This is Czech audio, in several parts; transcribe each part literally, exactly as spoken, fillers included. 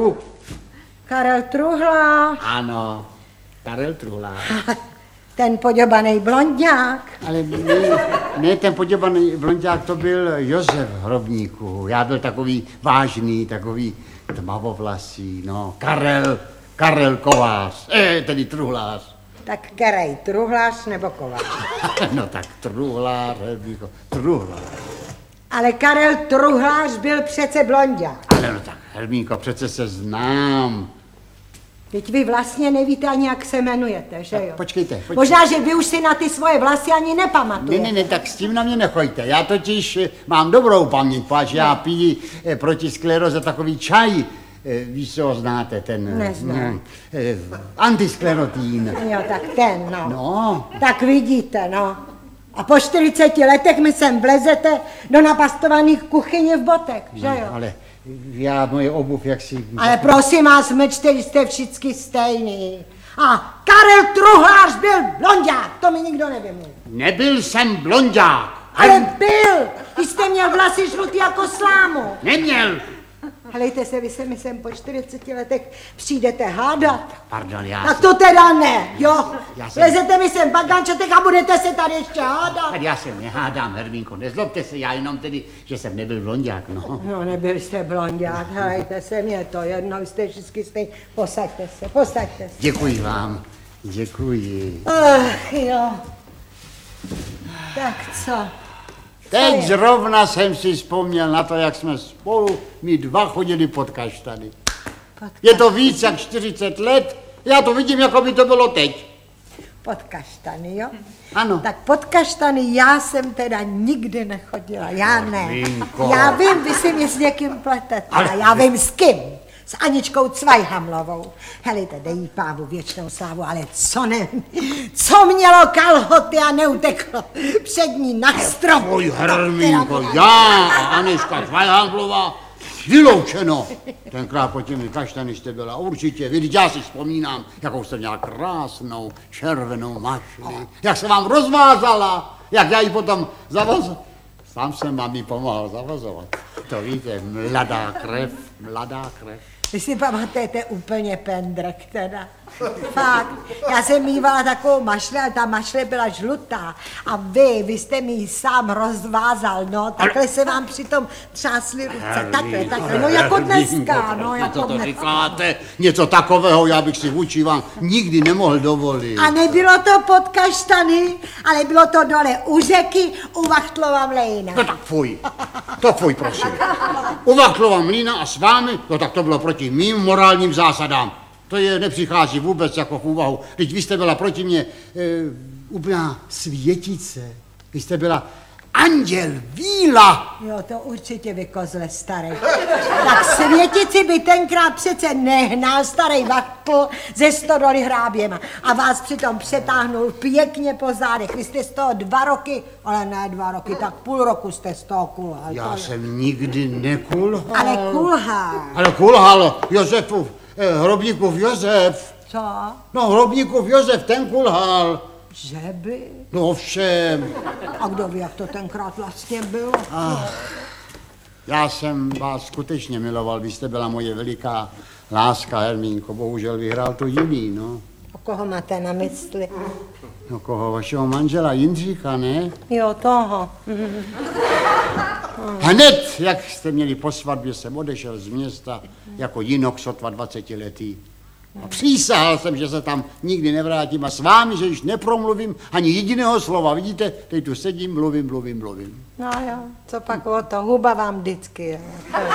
tu. Karel Truhla. Ano, Karel Truhla. Ten poděbaný blonďák. Ale ne, ne, ten poděbaný blonďák, to byl Josef Hrobníků. Já byl takový vážný, takový tmavovlasý, no. Karel, Karel Kovář, eh, tedy Truhlář. Tak kerej, Truhlář nebo Kovář? No tak Truhlář, Hrobníků, Truhlář. Ale Karel Truhlář byl přece blonďák. Ale no tak, Hermínko, přece se znám. Teď vy vlastně nevíte ani, jak se jmenujete, že jo? Počkejte, počkejte. Možná, že vy už si na ty svoje vlasy ani nepamatujete. Ne, ne, ne, tak s tím na mě nechoďte. Já totiž mám dobrou paměť, páč já piju eh, proti skleroze takový čaj. Eh, víš, co ho znáte, ten... Neznám. Eh, antisklerotín. Jo, tak ten, no. No. Tak vidíte, no. A po čtyřiceti letech mi sem vlezete do napastovaných kuchyně v botek, že jo? No, ale já, moje obuv, jak si... Ale prosím vás, mlčte, jste všichni stejný. A Karel Truhlář byl blonďák, to mi nikdo nevymluví. Nebyl jsem blonďák. Ale byl, vy jste měl vlasy žlutý jako slámu. Neměl. Helejte se, vy se mi sem po čtyřiceti letech přijdete hádat. Pardon, já Tak jsem... to teda ne, jo? Já jsem- Lezete mi sem bagančetek a budete se tady ještě hádat. Tak já se nehádám, Hermínko, nezlobte se, já jenom tedy, že jsem nebyl blonďák, no. No, nebyl jste blonďák, helejte se, mě to jedno, vy jste všichni stejný. Posaďte se, posaďte se. Děkuji vám, děkuji. Ach, jo. Tak co? Teď zrovna jsem si vzpomněl na to, jak jsme spolu my dva chodili pod kaštany. Pod, Je to víc jak čtyřicet let, já to vidím, jako by to bylo teď. pod kaštany, jo? Ano. Tak pod kaštany já jsem teda nikdy nechodila, já ne. Marvinko. Já vím, vy si mě s někým pletete, Ale- a já vím s kým. S Aničkou Cvajhamlovou. Helejte, dej jí pávu věčnou slávu, ale co ne, co mělo kalhoty a neuteklo před ní na strop. Oj, Hermínko, já a Anička Cvajhamlová, vyloučeno. Tenkrát pod těmi kaštany jste byla určitě, vidíte, já si vzpomínám, jakou jste měla krásnou červenou mašli, jak se vám rozvázala, jak já ji potom zavoz... Sám jsem vám ji pomohl zavazovat. To víte, mladá krev, mladá krev. Vy si pamatujete úplně pendrek teda. Fakt. Já jsem mývala takovou mašli, ale ta mašle byla žlutá. A vy, vy jste mi ji sám rozvázal, no. Takhle se vám přitom třásly ruce. Takhle, takhle. No jako dneska, no jako Co to dneska. říkáte? Něco takového já bych si vůči vám nikdy nemohl dovolit. A nebylo to pod kaštany, ale bylo to dole u řeky, u Vachtlova mlejna. No tak fuj, to fuj, prosím. U Vachtlova mlýna a s vámi, no tak to bylo proti mým morálním zásadám. To je nepřichází vůbec jako v úvahu. Teď vy jste byla proti mně e, úplná světice. Vy jste byla anděl, víla. Jo, to určitě vy kozle starý. Tak světici by tenkrát přece nehnal starý Vachtl ze stodoly hráběma a vás přitom přetáhnul pěkně po zádech. Vy jste z toho dva roky, ale ne dva roky, tak půl roku jste z toho kulhal. Já To- jsem nikdy nekulhal. Ale kulhal. Ale kulhal Josefův, eh, Hrobníkův Josef. Co? No, Hrobníkův Josef, ten kulhal. Že by? No ovšem. A kdo ví, jak to tenkrát vlastně bylo? Já jsem vás skutečně miloval, vy jste byla moje veliká láska, Hermínko. Bohužel vyhrál to jiný, no. O koho máte na mysli? No koho, vašeho manžela Jindříka, ne? Jo, toho. Hned, jak jste měli po svatbě, jsem odešel z města jako jinok sotva dvacetiletý. A přísahal jsem, že se tam nikdy nevrátím a s vámi, že již nepromluvím ani jediného slova. Vidíte, teď tu sedím, mluvím, mluvím, mluvím. No jo, co pak o to, huba vám vždycky. Jo.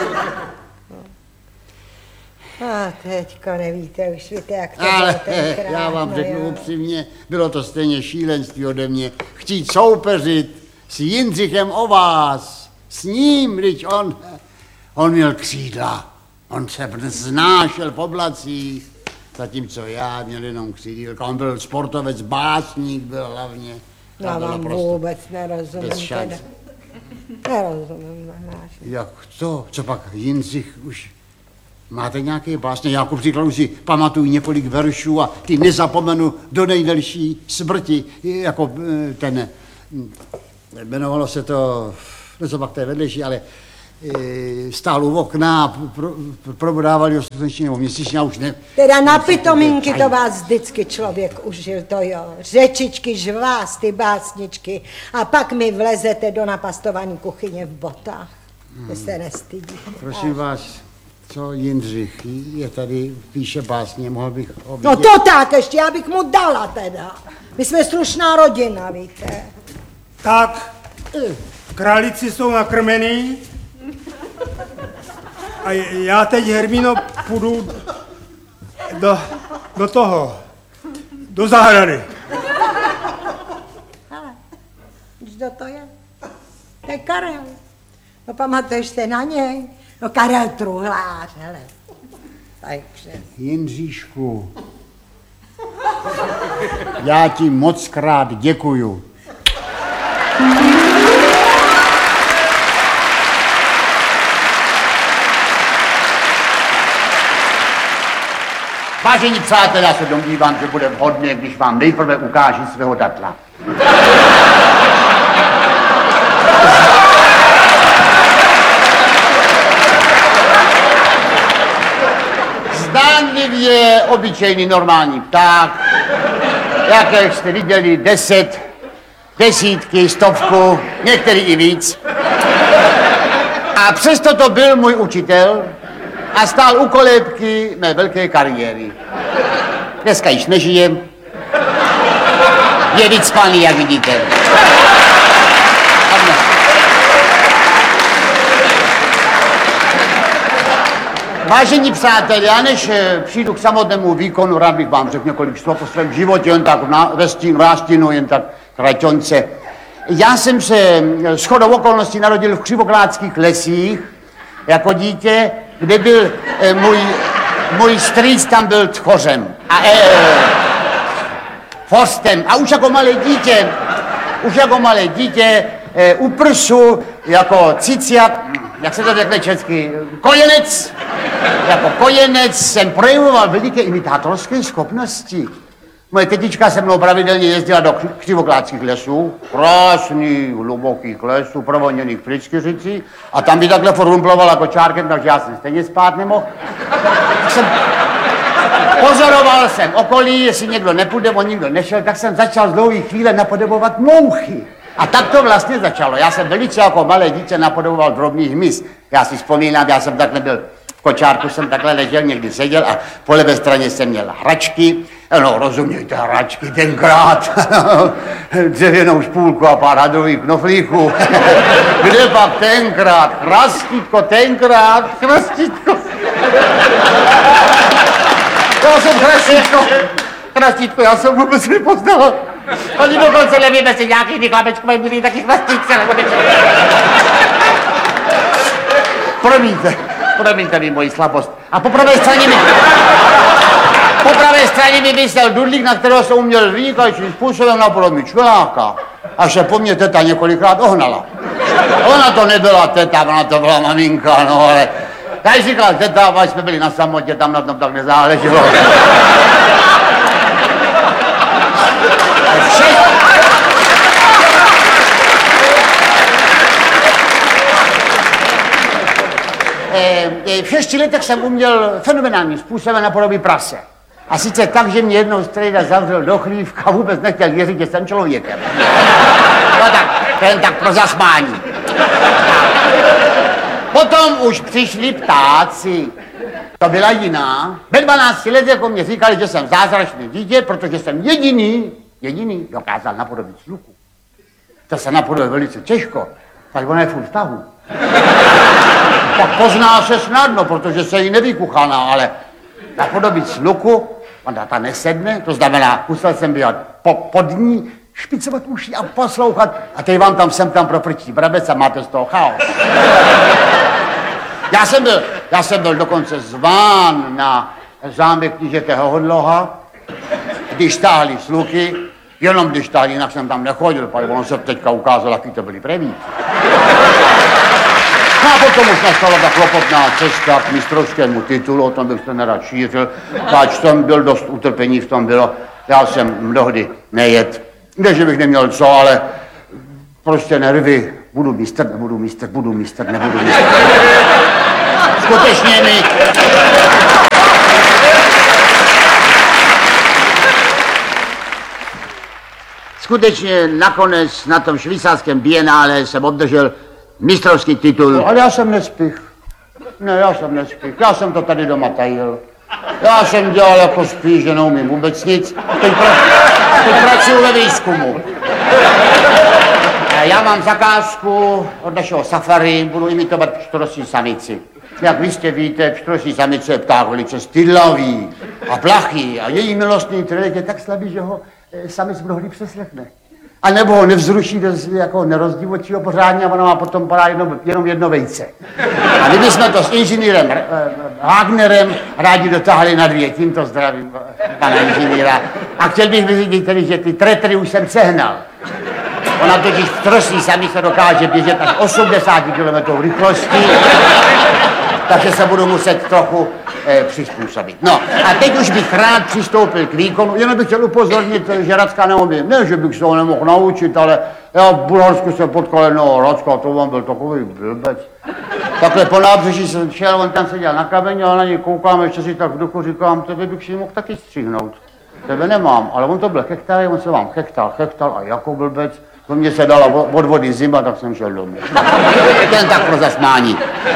A teďko nevíte, už víte, jak to Ale bylo tenkrát. já vám no řeknu jo. upřímně, bylo to stejně šílenství ode mě. Chtít soupeřit s Jindřichem o vás, s ním, když on, on měl křídla. On se znášel po oblacích, zatímco já měl jenom křídílka. On byl sportovec, básník byl hlavně. Já To bylo vám prostě vůbec nerozumím. bez teda. šance. Nerozumím. máš. Jak to? Co pak Jindřich už... Máte nějaké básně? Já ku příkladu si pamatuju několik veršů a ty nezapomenu do nejdelší smrti, jako eh, ten, hm, jmenovalo se to, no co pak to je vedlejší, ale e, stál u okna a pro, pro, probodával ho slunečně nebo měsíčně a už ne... Teda na pitominky to vás vždycky člověk užil, to jo. Řečičky, žvásty, básničky a pak mi vlezete do napastování kuchyně v botách. Vy se nestydíte. Prosím vás, co Jindřich je tady, píše básně, mohl bych ho vidět? No to tak, ještě já bych mu dala teda. My jsme slušná rodina, víte. Tak, králíci jsou nakrmený a já teď, Hermíno, půjdu do, do toho, do zahrady. Hele, víš, kdo to je? To je Karel. No pamatuješ se na něj? No Karel Truhlář, hele. Takže. Jindříšku, já ti moc krát děkuju. Vážení přátelé, já se domnívám, že bude vhodné, když vám nejprve ukážu svého datla. Zdánlivě obyčejný normální pták, jaké jste viděli deset, desítky, stovku, některý i víc. A přesto to byl můj učitel a stál u kolébky mé velké kariéry. Dneska již nežije, je vycpaný, jak vidíte. Vážení přátelé, já než přijdu k samotnému výkonu, rád bych vám řekl několik slov o svém životě, jen tak ve stínu, nástínu, jen tak kraťonce. Já jsem se shodou okolností narodil v Křivoklátských lesích jako dítě, kde byl eh, můj, můj strýc, tam byl tchořem a eh, forstem. A už jako malé dítě, už jako malé dítě eh, u prsu jako ciciat, jak se to řekne česky, kojenec, jako kojenec jsem projevoval veliké imitátorské schopnosti. Moje tetička se mnou pravidelně jezdila do Křivoklátských lesů, krásných, hlubokých lesů, provoněných pryskyřicí, a tam by takhle furt rumplovala kočárkem, takže já jsem stejně spát nemohl. Jsem, pozoroval jsem okolí, jestli někdo nepůjde, on nikdo nešel, tak jsem začal z dlouhé chvíle napodobovat mouchy. A tak to vlastně začalo. Já jsem velice jako malé dítě napodoboval drobný hmyz. Já si vzpomínám, já jsem takhle byl v kočárku, jsem takhle ležel, někdy seděl a po levé straně jsem měl hračky. No, rozumějte, hračky tenkrát. Dřevěnou špůlku a pár hadrových knoflíků. Kde pak tenkrát? Chrastítko, tenkrát, chrastítko. Já jsem chrastítko. Chrastítko, já jsem vůbec nepoznal. Oni dokonce nevím, jestli nějaký vyklapečkové byli taky chrastítce, nebo ne. Promiňte, promiňte mi moji slabost. A po pravé straně mi... Po pravé straně mi vysel dudlík, na kterého jsem uměl vynikajícím způsobem napodobit čveláka. Až se po mně teta několikrát ohnala. Ona to nebyla teta, ona to byla maminka, no ale... Tady říkala teta, až jsme byli na samotě, tam na tom tak nezáleželo. V šesti letech jsem uměl fenomenálním způsobem napodobit prase. A sice tak, že mě jednou strejda zavřel do chlívka a vůbec nechtěl věřit, že jsem člověkem. No tak, ten tak pro zasmání. Potom už přišli ptáci. To byla jiná. Ve dvanácti letech jako mě říkali, že jsem zázračný dítě, protože jsem jediný, jediný dokázal napodobit sluchu. To se napodobí velice těžko, tak ona je furt v tahu. Tak pozná se snadno, protože se jí nevykuchaná, ale napodobit sluchu, ona ta nesedne, to znamená, musel jsem být po, pod ní, špicovat uši a poslouchat, a teď vám tam sem tam proprčí brabec a máte z toho chaos. Já jsem byl, já jsem byl dokonce zván na zámek knížete Hodloha, když táhli sluky, jenom když táhli, jinak jsem tam nechodil, protože ono se teďka ukázalo, jaký to byli prevíci. No a potom už nastala ta klopotná cesta k mistrovskému titulu, o tom bych to nerad šířil, páč jsem byl dost utrpení v tom bylo, já jsem mnohdy nejet, ne, že bych neměl co, ale prostě nervy budu mistr, nebudu mistr, budu mistr, nebudu mistr. Skutečně mi... Skutečně nakonec na tom švýcarském bienále jsem obdržel mistrovský titul. Ale já jsem nespích. Ne, já jsem nespích. Já jsem to tady doma tajil. Já jsem dělal jako spíš, že neumím vůbec nic. Teď, pra, teď pracuji ve výzkumu. Já mám zakázku od našeho safari, budu imitovat pštrosí samici. Jak vy jistě víte, pštrosí samice je pták velice stydlavý a plachý a její milostný trilek je tak slabý, že ho samic mnohdy přeslechne. A nebo ho nevzruší do jako nerozdivočího pořádně a ona má potom padá jedno, jenom jedno vejce. A kdyby jsme to s inženýrem eh, Wagnerem rádi dotáhli na dvě, tímto zdravím pana inženýra. A chtěl bych vyřídit tedy, že ty tretry už jsem sehnal. Ona totiž v trosí sami se dokáže běžet až osmdesát kilometrů rychlostí, takže se budu muset trochu eh, přizpůsobit. No a teď už bych rád přistoupil k výkonu, jenom bych chtěl upozornit, že Racka neumím. Ne, že bych se ho nemohl naučit, ale já v Bulharsku jsem potkal jednoho Racka, to vám byl takový blbec. Takhle po nábřeží jsem šel, on tam seděl na kameni, ale na něj koukám, ještě si tak v duchu říkám, tebe bych si mohl taky střihnout. Tebe nemám, ale on to byl chechtaj, on se vám chechtal, chechtal a jako blbec. To mě se dala od vody zima, tak jsem šel domů. Ten tak pro zasmání.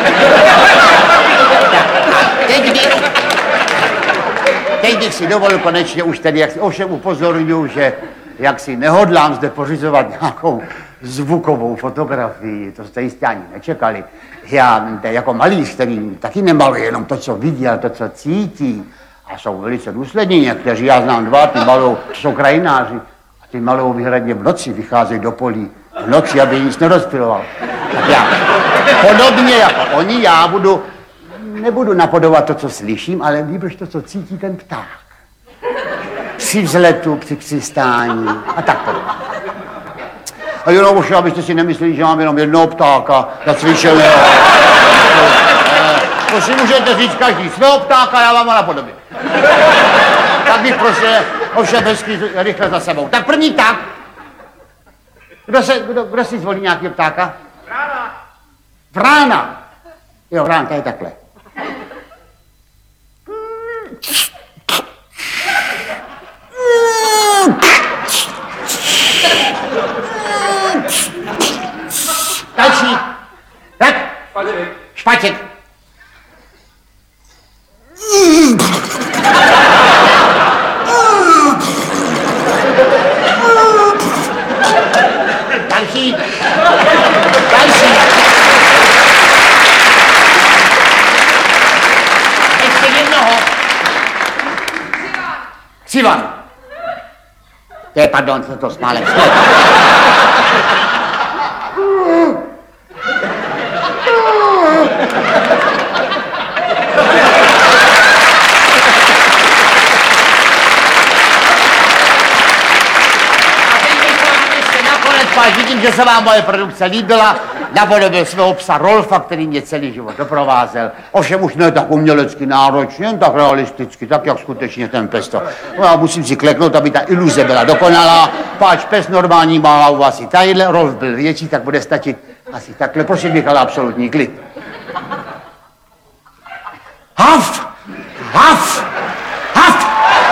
Teď bych, teď bych si dovolil konečně už tedy, jak si ovšem upozorňuji, že jak si nehodlám zde pořizovat nějakou zvukovou fotografii, to jste jistě ani nečekali. Já jako malíř, který taky nemaluje jenom to, co vidí, ale to, co cítí. A jsou velice důslední někteří, já znám dva, ty malou, jsou krajináři. Ty malou vyhradně v noci vycházejí do polí. V noci, aby nic nerozpiloval. Tak já, podobně jako oni, já budu, nebudu napodobovat to, co slyším, ale líbíš to, co cítí ten pták. Při vzletu, při přistání a tak podobně. A jenom už, abyste si nemysleli, že mám jenom jednoho ptáka zacvičeného. To si můžete říct každý svého ptáka, já vám ho napodobím. Tak bych prostě ovšem hezky rychle za sebou. Tak první pták. Kdo, se, kdo, kdo si zvolí nějakého ptáka? Vrána. Vrána. Jo, vránka je takhle. Další. Tak. Špaček. Špaček. Další. Další. Ještě jednoho. Sivan. To je, pardon, to smálek. Vidím, že se vám moje produkce líbila, napodobil svého psa Rolfa, který mě celý život doprovázel. Ovšem už ne tak umělecky náročně, jen tak realisticky, tak jak skutečně ten pes to. No, já musím si kleknout, aby ta iluze byla dokonalá. Páč pes normální má hlavu asi tadyhle, Rolf byl větší, tak bude stačit asi takhle. Prosím bych, ale absolutní klid. Haf! Haf!